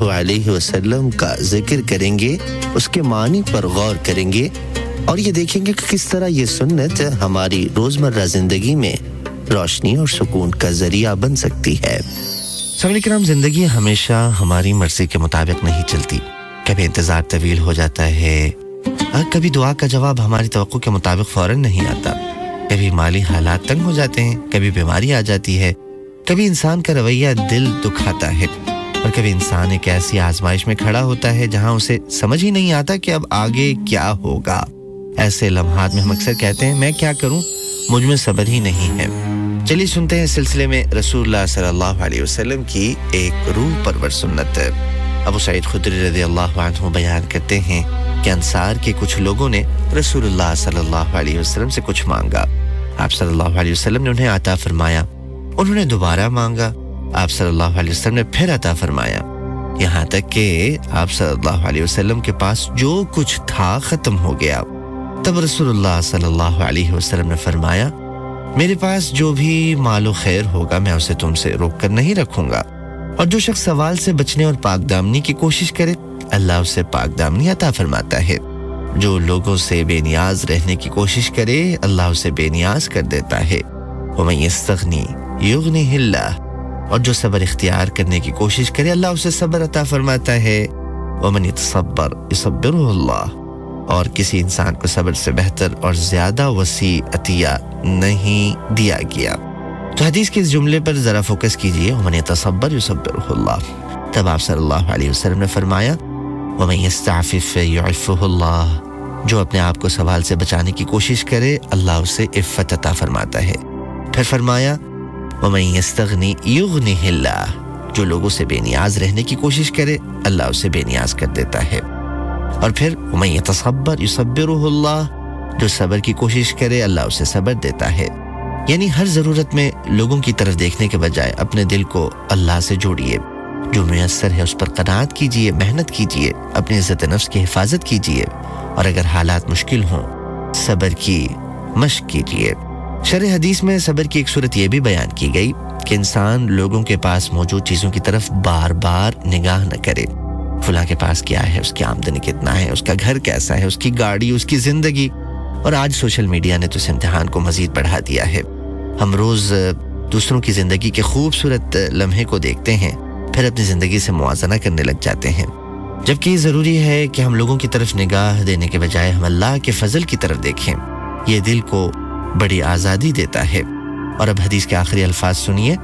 सल्लल्लाहु अलैहि वसल्लम का जिक्र करेंगे, उसके मानी पर गौर करेंगे और ये देखेंगे कि किस तरह ये सुन्नत हमारी रोज़मर्रा ज़िंदगी में रोशनी और सुकून का ज़रिया बन सकती है। सामने किराम, ज़िंदगी हमेशा हमारी मर्ज़ी के मुताबिक नहीं चलती। कभी इंतज़ार तवील हो जाता है, कभी दुआ का जवाब हमारी तवक्को के मुताबिक फ़ौरन नहीं आता, कभी माली हालात तंग हो जाते हैं, कभी बीमारी आ जाती है, कभी इंसान का रवैया दिल दुखाता है और कभी इंसान एक ऐसी आजमाइश में खड़ा होता है जहां उसे समझ ही नहीं आता कि अब आगे क्या होगा। ऐसे लम्हात में हम अक्सर कहते हैं, मैं क्या करूं, मुझ में सब्र ही नहीं है। चलिए सुनते हैं इस सिलसिले में रसूलुल्लाह सल्लल्लाहु अलैहि वसल्लम की एक रूह परवर सुन्नत। अबू सईद खुदरी रज़ियल्लाहु अन्हु बयान करते हैं कि अंसार के कुछ लोगों ने रसूलुल्लाह सल्लल्लाहु अलैहि वसल्लम से कुछ मांगा। आप सल्लल्लाहु अलैहि वसल्लम ने उन्हें अता फरमाया। उन्होंने दोबारा मांगा, आप सल्लल्लाहु अलैहि वसल्लम ने फिर अता फरमाया, यहाँ तक कि आप सल्लल्लाहु अलैहि वसल्लम के पास जो कुछ था खत्म हो गया। तब रसूलुल्लाह सल्लल्लाहु अलैहि वसल्लम ने फरमाया, मेरे पास जो भी मालो खैर होगा मैं उसे तुमसे रोक कर नहीं रखूंगा, और जो शख्स सवाल से बचने और पाकदामनी की कोशिश करे अल्लाह उसे पाकदामनी अता फरमाता है। जो लोगों से बेनियाज रहने की कोशिश करे अल्लाह उसे बेनियाज कर देता है। वमन यस्तगनी युगनिहिल्लाह, और जो सब्र इख्तियार करने की कोशिश करे अल्लाह उसे सब्र अता फरमाता है। वमन यतसब्बर युसब्बिरुहुल्लाह, और किसी इंसान को सब्र से बेहतर और ज्यादा वसी अतिया नहीं दिया गया। तो हदीस के इस जुमले पर जरा फोकस कीजिए, वमन यतसब्बर युसब्बिरुहुल्लाह। तब आप सल्लल्लाहु अलैहि वसल्लम ने फरमाया, वमन यस्तअफिफ युअफ्फुहुल्लाह, जो अपने आप को सवाल से बचाने की कोशिश करे अल्लाह उसे इफ़्फ़त अता फरमाता है। फिर फरमाया, वमन यस्तगनी युगनिहिल्लाह, जो लोगों से बेनियाज रहने की कोशिश करे अल्लाह उसे बेनियाज कर देता है। और फिर वमन यतसब्बर युसब्बिरुहुल्लाह, जो सब्र की कोशिश करे अल्लाह उसे सब्र देता है। यानी हर ज़रूरत में लोगों की तरफ देखने के बजाय अपने दिल को अल्लाह से जोड़िए। जो मुयस्सर है उस पर क़नाअत कीजिए, मेहनत कीजिए, अपनी इज़्ज़त नफ्स की हिफाजत कीजिए, और अगर हालात मुश्किल हों सब्र की मश्क कीजिए। शरह हदीस में सब्र की एक सूरत यह भी बयान की गई कि इंसान लोगों के पास मौजूद चीज़ों की तरफ बार बार निगाह न करे। फलां के पास क्या है, उसकी आमदनी कितना है, उसका घर कैसा है, उसकी गाड़ी, उसकी ज़िंदगी। और आज सोशल मीडिया ने तो इस इम्तिहान को मज़ीद बढ़ा दिया है। हम रोज़ दूसरों की ज़िंदगी के खूबसूरत लम्हे को देखते हैं, फिर अपनी ज़िंदगी से मुआज़ना करने लग जाते हैं, जबकि ज़रूरी है कि हम लोगों की तरफ निगाह देने के बजाय हम अल्लाह के फजल की तरफ देखें। ये दिल को बड़ी आज़ादी देता है। और अब हदीस के आखिरी अल्फाज सुनिए,